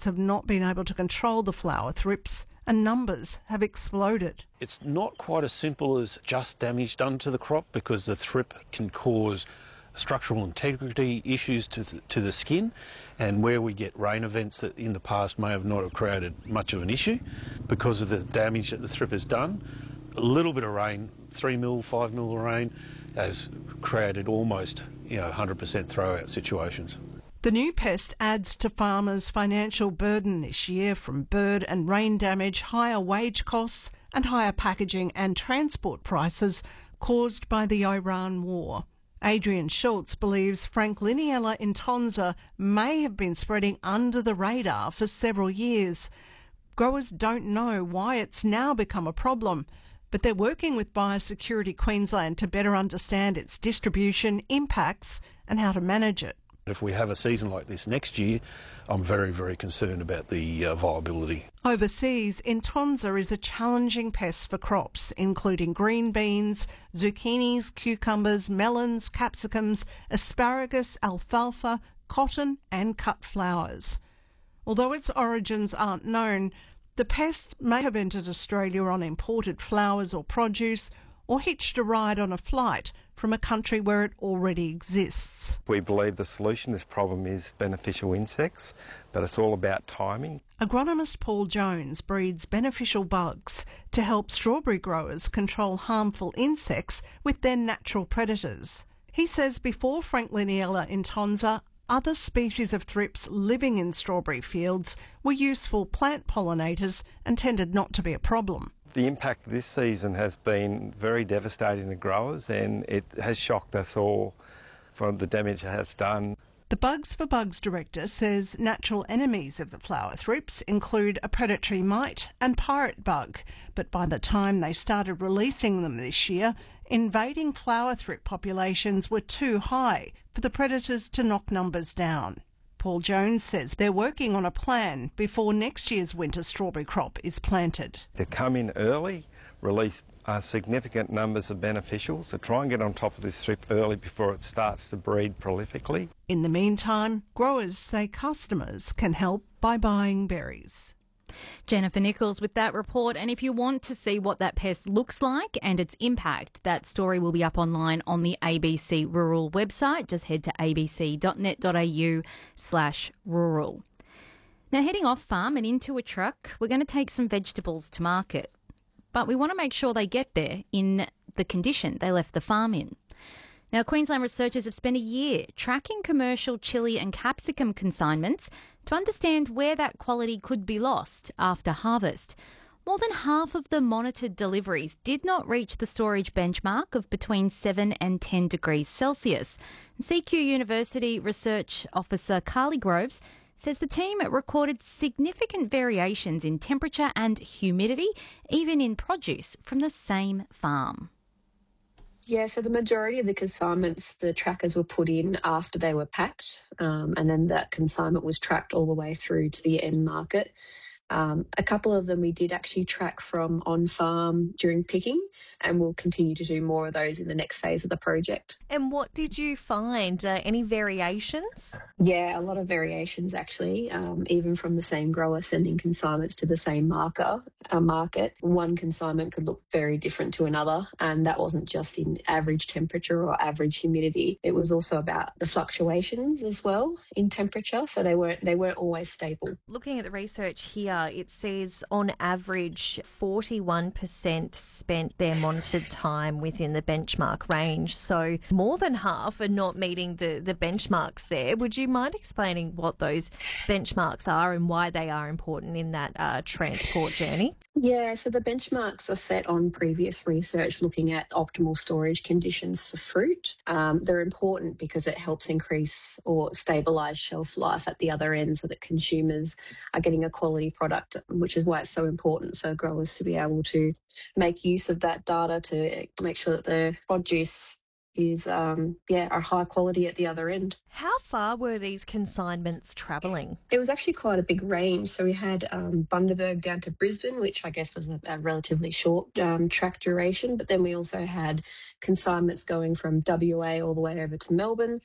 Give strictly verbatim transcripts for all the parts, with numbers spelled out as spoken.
pests have not been able to control the flower thrips and numbers have exploded. It's not quite as simple as just damage done to the crop, because the thrip can cause structural integrity issues to the, to the skin, and where we get rain events that in the past may have not have created much of an issue because of the damage that the thrip has done. A little bit of rain, three mil, five mil of rain, has created almost, you know, one hundred percent throwout situations. The new pest adds to farmers' financial burden this year from bird and rain damage, higher wage costs and higher packaging and transport prices caused by the Iran war. Adrian Schultz believes Frankliniella intonsa may have been spreading under the radar for several years. Growers don't know why it's now become a problem, but they're working with Biosecurity Queensland to better understand its distribution, impacts and how to manage it. If we have a season like this next year, I'm very, very concerned about the uh, viability. Overseas, intonsa is a challenging pest for crops, including green beans, zucchinis, cucumbers, melons, capsicums, asparagus, alfalfa, cotton and cut flowers. Although its origins aren't known, the pest may have entered Australia on imported flowers or produce, or hitched a ride on a flight from a country where it already exists. We believe the solution to this problem is beneficial insects, but it's all about timing. Agronomist Paul Jones breeds beneficial bugs to help strawberry growers control harmful insects with their natural predators. He says before Frankliniella intonsa, other species of thrips living in strawberry fields were useful plant pollinators and tended not to be a problem. The impact this season has been very devastating to growers, and it has shocked us all from the damage it has done. The Bugs for Bugs director says natural enemies of the flower thrips include a predatory mite and pirate bug, but by the time they started releasing them this year, invading flower thrip populations were too high for the predators to knock numbers down. Paul Jones says they're working on a plan before next year's winter strawberry crop is planted. To come in early, release uh, significant numbers of beneficials, so try and get on top of this thrip early before it starts to breed prolifically. In the meantime, growers say customers can help by buying berries. Jennifer Nichols with that report, and if you want to see what that pest looks like and its impact, that story will be up online on the A B C Rural website. Just head to abc.net.au slash rural. Now, heading off farm and into a truck, we're going to take some vegetables to market, but we want to make sure they get there in the condition they left the farm in. Now, Queensland researchers have spent a year tracking commercial chilli and capsicum consignments to understand where that quality could be lost after harvest. More than half of the monitored deliveries did not reach the storage benchmark of between seven and ten degrees Celsius. C Q University Research Officer Carly Groves says the team recorded significant variations in temperature and humidity, even in produce from the same farm. Yeah, so the majority of the consignments, the trackers were put in after they were packed, um, and then that consignment was tracked all the way through to the end market. Um, a couple of them we did actually track from on-farm during picking, and we'll continue to do more of those in the next phase of the project. And what did you find? Uh, any variations? Yeah, a lot of variations actually, um, even from the same grower sending consignments to the same marker, uh, market. One consignment could look very different to another, and that wasn't just in average temperature or average humidity. It was also about the fluctuations as well in temperature, so they weren't, they weren't always stable. Looking at the research here, it says on average forty-one percent spent their monitored time within the benchmark range. So more than half are not meeting the, the benchmarks there. Would you mind explaining what those benchmarks are and why they are important in that uh, transport journey? Yeah, so the benchmarks are set on previous research looking at optimal storage conditions for fruit. Um, they're important because it helps increase or stabilise shelf life at the other end so that consumers are getting a quality product, which is why it's so important for growers to be able to make use of that data to make sure that the produce is um, yeah, are high quality at the other end. How far were these consignments travelling? It was actually quite a big range. So we had um, Bundaberg down to Brisbane, which I guess was a, a relatively short um, track duration. But then we also had consignments going from W A all the way over to Melbourne.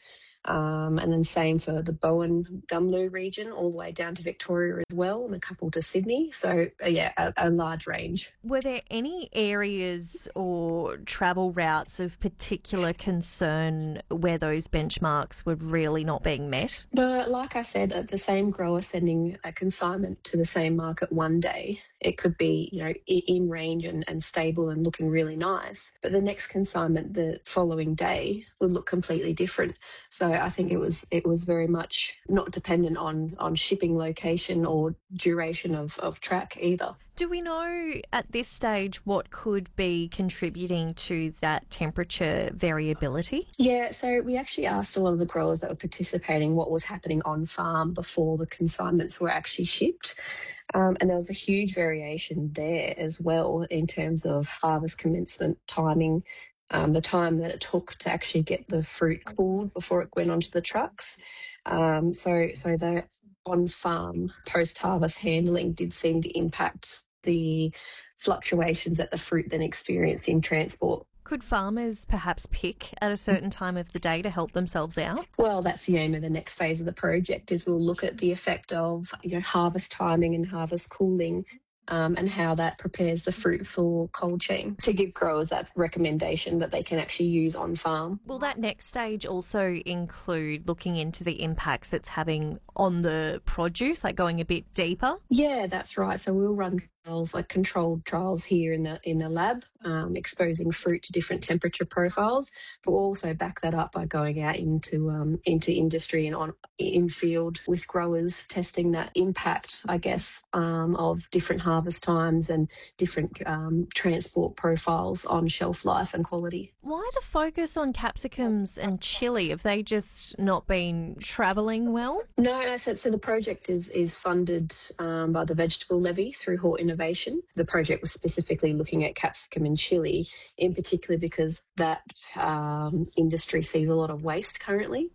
Um, and then same for the Bowen Gumlu region, all the way down to Victoria as well, and a couple to Sydney. So, uh, yeah, a, a large range. Were there any areas or travel routes of particular concern where those benchmarks were really not being met? No, like I said, uh, the same grower sending a consignment to the same market one day, it could be, you know, in range and, and stable and looking really nice. But the next consignment the following day would look completely different. So I think it was it was very much not dependent on, on shipping location or duration of, of track either. Do we know at this stage what could be contributing to that temperature variability? Yeah, so we actually asked a lot of the growers that were participating what was happening on farm before the consignments were actually shipped. Um, and there was a huge variation there as well in terms of harvest commencement timing, um, the time that it took to actually get the fruit cooled before it went onto the trucks. Um, so, so the on-farm post-harvest handling did seem to impact the fluctuations that the fruit then experienced in transport. Could farmers perhaps pick at a certain time of the day to help themselves out? Well, that's the aim of the next phase of the project is we'll look at the effect of, you know, harvest timing and harvest cooling um, and how that prepares the fruit for cold chain to give growers that recommendation that they can actually use on farm. Will that next stage also include looking into the impacts it's having on the produce, like going a bit deeper? Yeah, that's right. So we'll run trials, like controlled trials here in the in the lab, um, exposing fruit to different temperature profiles. But we'll also back that up by going out into um, into industry and on in field with growers, testing that impact, I guess, um, of different harvest times and different um, transport profiles on shelf life and quality. Why the focus on capsicums and chilli? Have they just not been travelling well? No, no. So, so the project is is funded um, by the Vegetable Levy through Hort Innovation. The project was specifically looking at capsicum and chilli, in particular because that um, industry sees a lot of waste currently.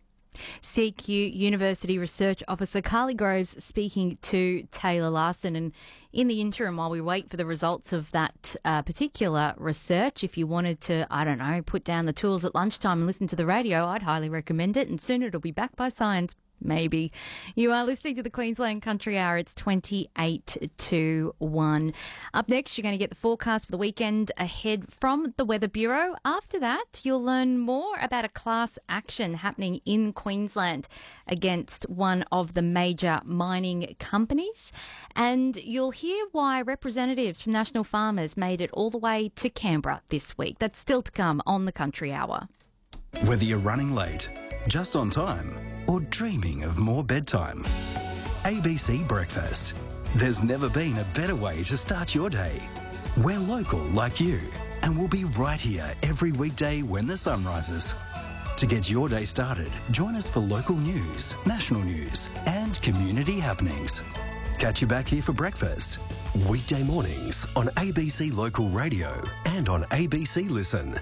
C Q University Research Officer Carly Groves speaking to Taylor Larson. And in the interim, while we wait for the results of that uh, particular research, if you wanted to, I don't know, put down the tools at lunchtime and listen to the radio, I'd highly recommend it. And soon it'll be backed by science. Maybe. You are listening to the Queensland Country Hour. It's twenty-eight to one. Up next, you're going to get the forecast for the weekend ahead from the Weather Bureau. After that, you'll learn more about a class action happening in Queensland against one of the major mining companies. And you'll hear why representatives from National Farmers made it all the way to Canberra this week. That's still to come on the Country Hour. Whether you're running late, just on time, or dreaming of more bedtime, A B C Breakfast. There's never been a better way to start your day. We're local like you, and we'll be right here every weekday when the sun rises. To get your day started, join us for local news, national news, and community happenings. Catch you back here for breakfast. Weekday mornings on A B C Local Radio and on A B C Listen.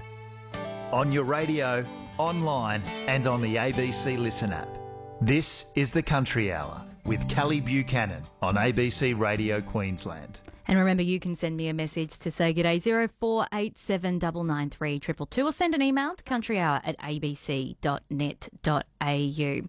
On your radio, online and on the A B C Listen app. This is the Country Hour with Kelly Buchanan on A B C Radio Queensland. And remember, you can send me a message to say g'day, zero four eight seven nine nine three two two two, or send an email to countryhour at a b c dot net dot a u.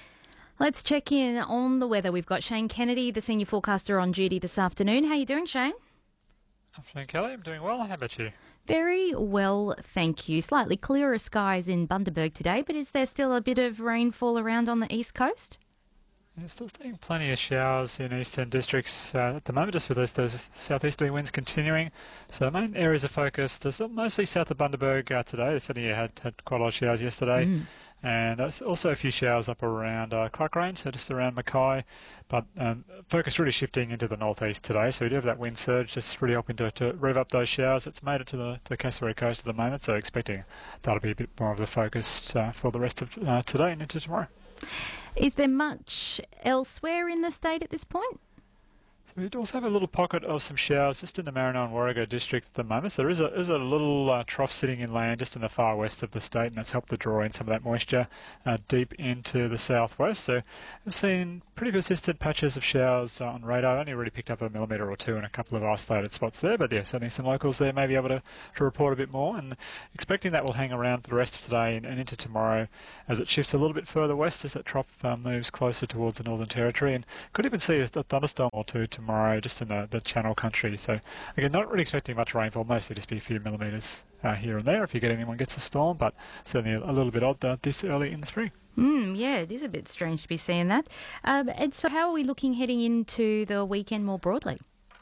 Let's check in on the weather. We've got Shane Kennedy, the senior forecaster, on duty this afternoon. How are you doing, Shane? Afternoon, Kelly. I'm doing well. How about you? Very well, thank you. Slightly clearer skies in Bundaberg today, but is there still a bit of rainfall around on the east coast? You're still seeing plenty of showers in eastern districts uh, at the moment, just with those, those southeasterly winds continuing. So the main areas of focus are still mostly south of Bundaberg uh, today. They certainly had, had quite a lot of showers yesterday. Mm. And uh, also a few showers up around uh, Clark Range, so just around Mackay. But um, focus really shifting into the northeast today. So we do have that wind surge just really helping to, to rev up those showers. It's made it to the, to the Cassowary coast at the moment, so expecting that'll be a bit more of the focus uh, for the rest of uh, today and into tomorrow. Is there much elsewhere in the state at this point? So we also have a little pocket of some showers just in the Marino and Warrego district at the moment. So there is a, is a little uh, trough sitting inland just in the far west of the state, and that's helped to draw in some of that moisture uh, deep into the southwest. So we've seen pretty persistent patches of showers uh, on radar. Only really picked up a millimetre or two in a couple of isolated spots there, but yeah, certainly some locals there may be able to, to report a bit more, and expecting that will hang around for the rest of today and, and into tomorrow as it shifts a little bit further west as that trough uh, moves closer towards the Northern Territory, and could even see a, a thunderstorm or two tomorrow just in the, the Channel country. So again, not really expecting much rainfall, mostly just be a few millimetres uh, here and there if you get anyone gets a storm, but certainly a, a little bit odd uh, this early in the spring. Mm, yeah, it is a bit strange to be seeing that. Um, and so how are we looking heading into the weekend more broadly?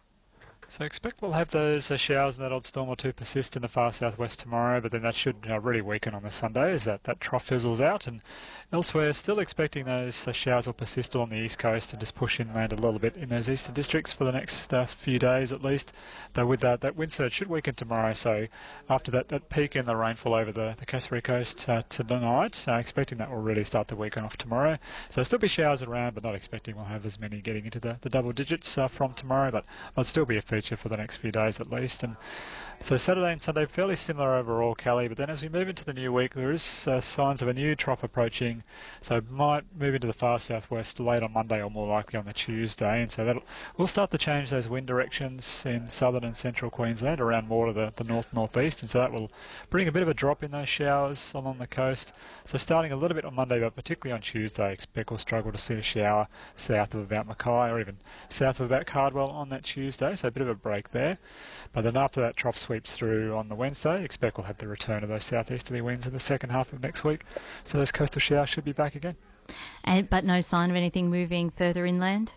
So expect we'll have those uh, showers and that odd storm or two persist in the far southwest tomorrow, but then that should uh, really weaken on the Sunday as that, that trough fizzles out. And elsewhere, still expecting those uh, showers will persist along the east coast and just push inland a little bit in those eastern districts for the next uh, few days at least. Though with that, that wind surge should weaken tomorrow, so after that, that peak in the rainfall over the, the Cassowary coast uh, tonight, uh, expecting that will really start to weaken off tomorrow. So there'll still be showers around, but not expecting we'll have as many getting into the, the double digits uh, from tomorrow, but it'll still be a feature for the next few days at least. And so Saturday and Sunday fairly similar overall, Callie, but then as we move into the new week there is uh, signs of a new trough approaching, so might move into the far southwest late on Monday or more likely on the Tuesday, and so that will start to change those wind directions in southern and central Queensland around more to the, the north northeast, and so that will bring a bit of a drop in those showers along the coast. So starting a little bit on Monday, but particularly on Tuesday, expect we'll struggle to see a shower south of about Mackay or even south of about Cardwell on that Tuesday, so a bit of a break there. But then after that trough sweeps through on the Wednesday, expect we'll have the return of those southeasterly winds in the second half of next week. So those coastal showers should be back again. And, but no sign of anything moving further inland?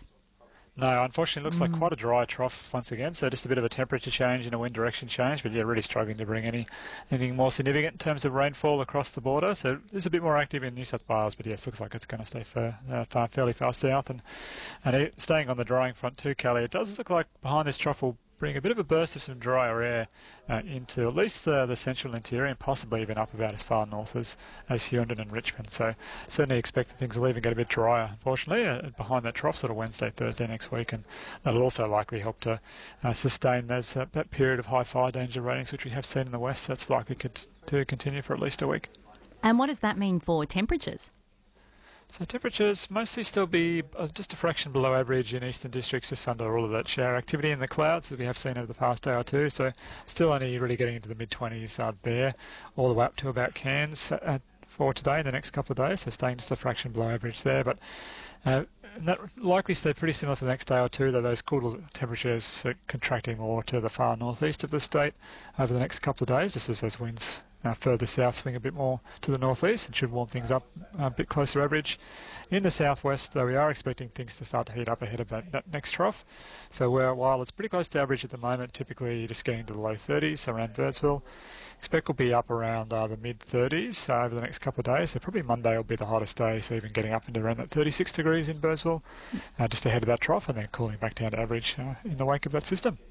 No, unfortunately, it looks Mm. like quite a dry trough once again, so just a bit of a temperature change and a wind direction change, but yeah, really struggling to bring any anything more significant in terms of rainfall across the border. So it's a bit more active in New South Wales, but yes, looks like it's going to stay for, uh, far, fairly far south. And, and it, staying on the drying front too, Callie, it does look like behind this trough will bring a bit of a burst of some drier air uh, into at least the, the central interior and possibly even up about as far north as, as Hughenden and Richmond. So certainly expect that things will even get a bit drier, unfortunately, uh, behind that trough sort of Wednesday, Thursday next week, and that'll also likely help to uh, sustain those, uh, that period of high fire danger ratings which we have seen in the west. That's likely could, to continue for at least a week. And what does that mean for temperatures? So temperatures mostly still be uh, just a fraction below average in eastern districts, just under all of that shower activity in the clouds that we have seen over the past day or two. So still only really getting into the mid-twenties uh, there, all the way up to about Cairns uh, for today in the next couple of days. So staying just a fraction below average there. But uh, that likely stay pretty similar for the next day or two, though those cooler temperatures are contracting more to the far northeast of the state over the next couple of days, just as those winds Uh, further south swing a bit more to the northeast and should warm things up a bit closer average. In the southwest, though, we are expecting things to start to heat up ahead of that, that next trough. So where, while it's pretty close to average at the moment, typically just getting to the low thirties around Birdsville, expect we'll be up around uh, the mid thirties uh, over the next couple of days. So probably Monday will be the hottest day, so even getting up into around that thirty-six degrees in Birdsville, uh, just ahead of that trough, and then cooling back down to average uh, in the wake of that system.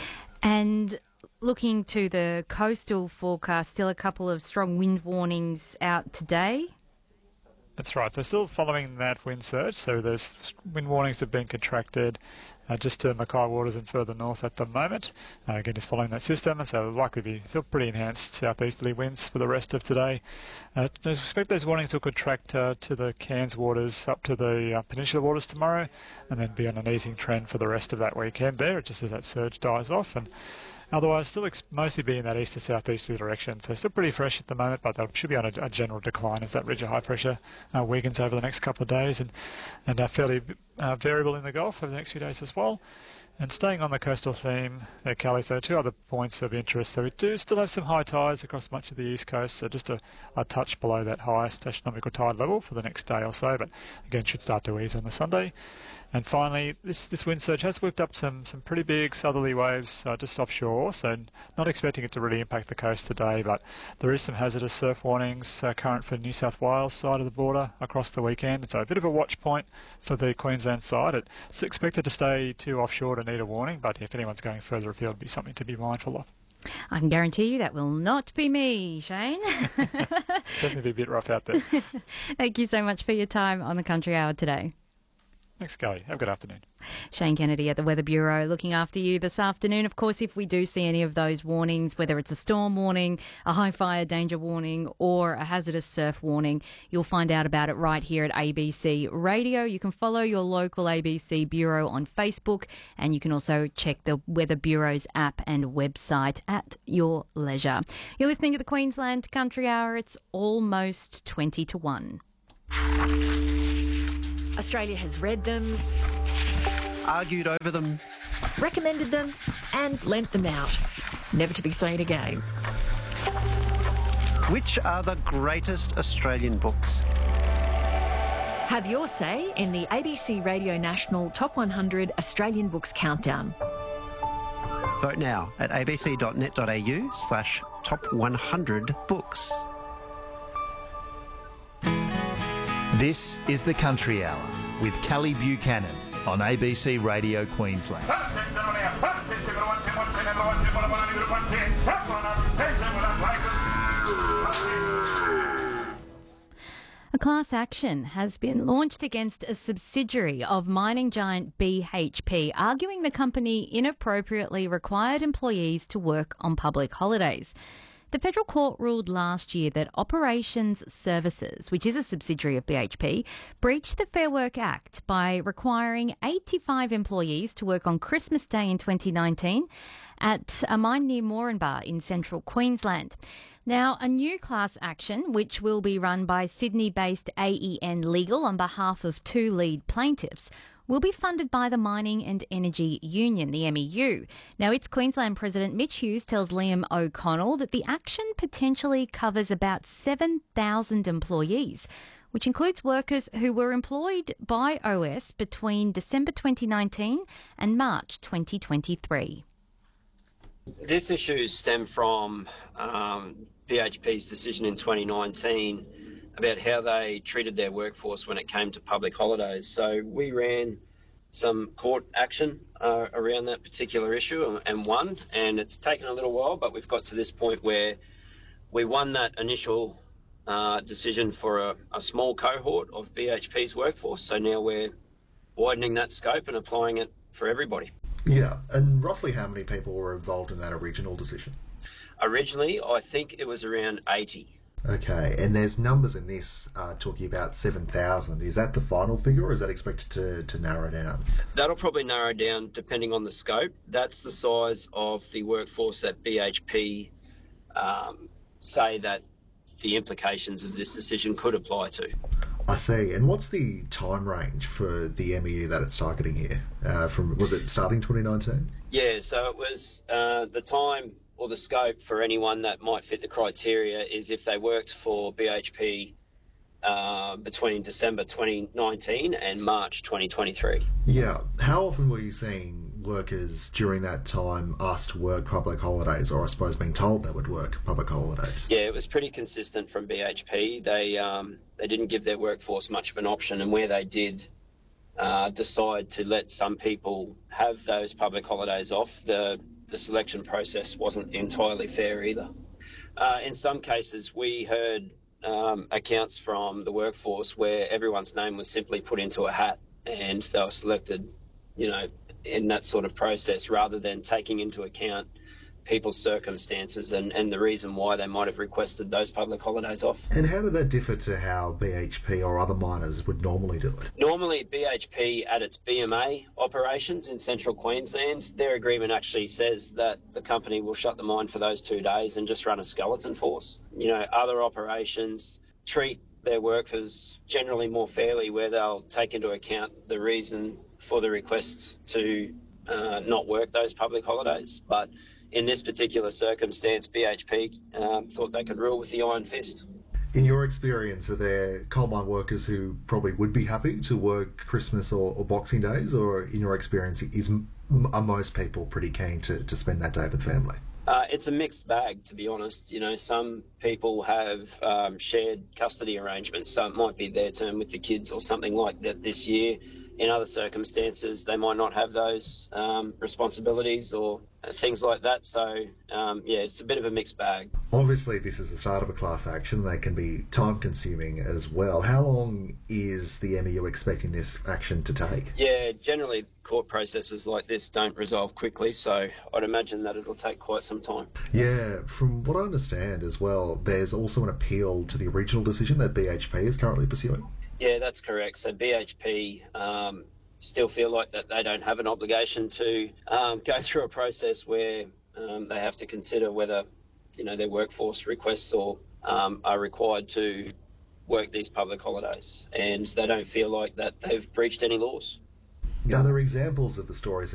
And looking to the coastal forecast, still a couple of strong wind warnings out today. That's right. So still following that wind surge. So there's wind warnings have been contracted uh, just to Mackay waters and further north at the moment. Uh, again, just following that system, and so likely be still pretty enhanced southeasterly winds for the rest of today. Uh, I expect those warnings will contract uh, to the Cairns waters up to the uh, Peninsula waters tomorrow, and then be on an easing trend for the rest of that weekend there, just as that surge dies off. And otherwise, still ex- mostly be in that east to southeasterly direction. So still pretty fresh at the moment, but they should be on a, a general decline as that ridge of high pressure uh, weakens over the next couple of days, and, and uh, fairly uh, variable in the Gulf over the next few days as well. And staying on the coastal theme, uh, Callie, so two other points of interest. So we do still have some high tides across much of the east coast, so just a, a touch below that highest astronomical tide level for the next day or so, but again should start to ease on the Sunday. And finally, this, this wind surge has whipped up some, some pretty big southerly waves uh, just offshore, so not expecting it to really impact the coast today, but there is some hazardous surf warnings uh, current for New South Wales side of the border across the weekend. So a bit of a watch point for the Queensland side. It's expected to stay too offshore to need a warning, but if anyone's going further afield, it'll be something to be mindful of. I can guarantee you that will not be me, Shane. Definitely be a bit rough out there. Thank you so much for your time on the Country Hour today. Thanks, Kelly. Have a good afternoon. Shane Kennedy at the Weather Bureau looking after you this afternoon. Of course, if we do see any of those warnings, whether it's a storm warning, a high fire danger warning or a hazardous surf warning, you'll find out about it right here at A B C Radio. You can follow your local A B C Bureau on Facebook, and you can also check the Weather Bureau's app and website at your leisure. You're listening to the Queensland Country Hour. It's almost twenty to one. Australia has read them, argued over them, recommended them and lent them out, never to be seen again. Which are the greatest Australian books? Have your say in the A B C Radio National Top one hundred Australian Books Countdown. Vote now at abc.net.au slash top 100 books. This is the Country Hour with Kelly Buchanan on A B C Radio Queensland. A class action has been launched against a subsidiary of mining giant B H P, arguing the company inappropriately required employees to work on public holidays. The federal court ruled last year that Operations Services, which is a subsidiary of B H P, breached the Fair Work Act by requiring eighty-five employees to work on Christmas Day in twenty nineteen at a mine near Moranbah in central Queensland. Now, a new class action, which will be run by Sydney-based A E N Legal on behalf of two lead plaintiffs, will be funded by the Mining and Energy Union, the M E U. Now, its Queensland President Mitch Hughes tells Liam O'Connell that the action potentially covers about seven thousand employees, which includes workers who were employed by O S between December twenty nineteen and March twenty twenty-three. This issue stemmed from um, B H P's decision in twenty nineteen about how they treated their workforce when it came to public holidays. So we ran some court action uh, around that particular issue and won, and it's taken a little while, but we've got to this point where we won that initial uh, decision for a, a small cohort of B H P's workforce. So now we're widening that scope and applying it for everybody. Yeah, and roughly how many people were involved in that original decision? Originally, I think it was around eighty. Okay, and there's numbers in this uh, talking about seven thousand. Is that the final figure, or is that expected to, to narrow down? That'll probably narrow down depending on the scope. That's the size of the workforce that B H P um, say that the implications of this decision could apply to. I see. And what's the time range for the M E U that it's targeting here? Uh, from was it starting twenty nineteen? Yeah, so it was uh, the time or the scope for anyone that might fit the criteria is if they worked for B H P uh, between December twenty nineteen and March twenty twenty-three. Yeah. How often were you seeing workers during that time asked to work public holidays, or I suppose being told they would work public holidays? Yeah, it was pretty consistent from B H P. They um, they didn't give their workforce much of an option, and where they did uh, decide to let some people have those public holidays off, the the selection process wasn't entirely fair either. Uh, in some cases, we heard um, accounts from the workforce where everyone's name was simply put into a hat and they were selected, you know, in that sort of process rather than taking into account people's circumstances and, and the reason why they might have requested those public holidays off. And how did that differ to how B H P or other miners would normally do it? Normally, B H P at its B M A operations in central Queensland, their agreement actually says that the company will shut the mine for those two days and just run a skeleton force. You know, other operations treat their workers generally more fairly, where they'll take into account the reason for the request to uh, not work those public holidays. But in this particular circumstance, B H P um, thought they could rule with the iron fist. In your experience, are there coal mine workers who probably would be happy to work Christmas or, or Boxing Days, or in your experience, is are most people pretty keen to, to spend that day with family? Uh, it's a mixed bag, to be honest. You know, some people have um, shared custody arrangements, so it might be their turn with the kids or something like that this year. in other circumstances, they might not have those um, responsibilities or things like that. So, um, yeah, it's a bit of a mixed bag. Obviously, this is the start of a class action. They can be time-consuming as well. How long is the M E U expecting this action to take? Yeah, generally court processes like this don't resolve quickly, so I'd imagine that it'll take quite some time. Yeah, from what I understand as well, there's also an appeal to the original decision that B H P is currently pursuing. Yeah, that's correct. So B H P um, still feel like that they don't have an obligation to um, go through a process where um, they have to consider whether, you know, their workforce requests or um, are required to work these public holidays, and they don't feel like that they've breached any laws. Are there examples of the stories